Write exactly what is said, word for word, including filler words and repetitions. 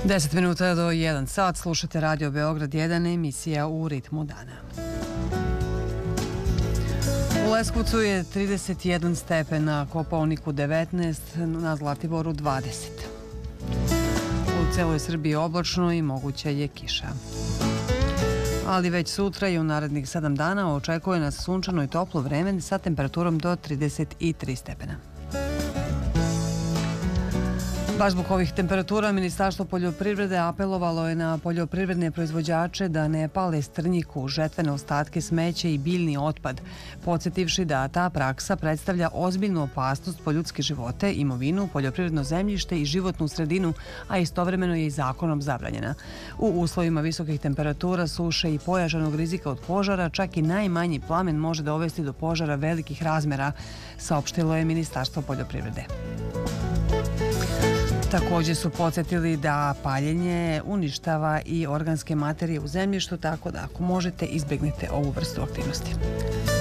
deset minuta do jedan sat, slušate Radio Beograd jedan, emisija U ritmu dana. U Leskovcu je trideset jedan stepen, na Kopaoniku devetnaest, na Zlatiboru dvadeset. U celoj Srbiji oblačno i moguća je kiša. Ali već sutra i u narednih sedam dana očekuje nas sunčano i toplo vreme sa temperaturom do trideset tri stepena. Baš zbog ovih temperatura, Ministarstvo poljoprivrede apelovalo je na poljoprivredne proizvođače da ne pale strnjiku, žetvene ostatke smeće i biljni otpad, podsjetivši da ta praksa predstavlja ozbiljnu opasnost po ljudske živote, imovinu, poljoprivredno zemljište i životnu sredinu, a istovremeno je i zakonom zabranjena. U uslovima visokih temperatura, suše i pojačanog rizika od požara, čak i najmanji plamen može dovesti do požara velikih razmera, saopštilo je Ministarstvo poljoprivrede. Također su podsjetili da paljenje uništava i organske materije u zemljištu, tako da ako možete, izbjegnite ovu vrstu aktivnosti.